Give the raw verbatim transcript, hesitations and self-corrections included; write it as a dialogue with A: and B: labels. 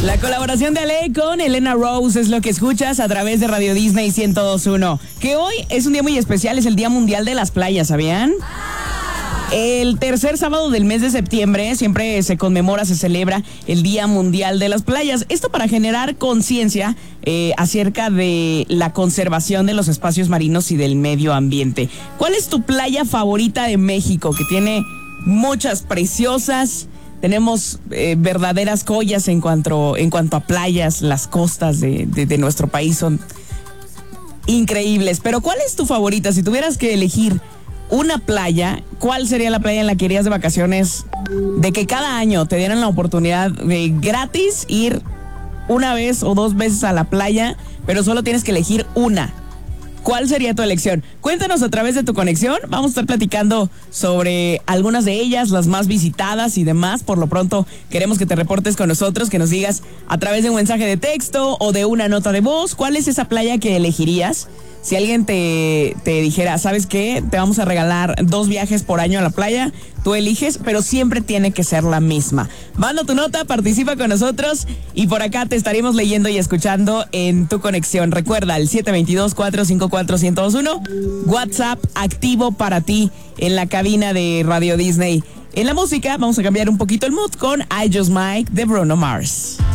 A: La colaboración de Ale con Elena Rose es lo que escuchas a través de Radio Disney ciento dos punto uno. Que hoy es un día muy especial, es el Día Mundial de las Playas, ¿sabían? El tercer sábado del mes de septiembre siempre se conmemora, se celebra el Día Mundial de las Playas. Esto para generar conciencia eh, acerca de la conservación de los espacios marinos y del medio ambiente. ¿Cuál es tu playa favorita de México? Que tiene muchas preciosas. Tenemos eh, verdaderas joyas en cuanto, en cuanto a playas. Las costas de, de, de nuestro país son increíbles. Pero ¿cuál es tu favorita? Si tuvieras que elegir una playa, ¿cuál sería la playa en la que irías de vacaciones? De que cada año te dieran la oportunidad de gratis ir una vez o dos veces a la playa, pero solo tienes que elegir una. ¿Cuál sería tu elección? Cuéntanos a través de tu conexión. Vamos a estar platicando sobre algunas de ellas, las más visitadas y demás. Por lo pronto, queremos que te reportes con nosotros, que nos digas a través de un mensaje de texto o de una nota de voz, ¿cuál es esa playa que elegirías? Si alguien te, te dijera, ¿sabes qué? Te vamos a regalar dos viajes por año a la playa, tú eliges, pero siempre tiene que ser la misma. Manda tu nota, participa con nosotros y por acá te estaremos leyendo y escuchando en tu conexión. Recuerda el siete dos dos, cuatro cinco cuatro, uno cero dos uno, WhatsApp activo para ti en la cabina de Radio Disney. En la música vamos a cambiar un poquito el mood con I Just Might de Bruno Mars.